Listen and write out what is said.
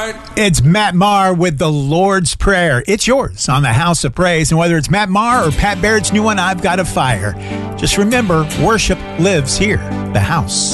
heart. It's Matt Maher with the Lord's Prayer. It's yours on the House of Praise. And whether it's Matt Maher or Pat Barrett's new one, I've Got a Fire. Just remember, worship lives here, the house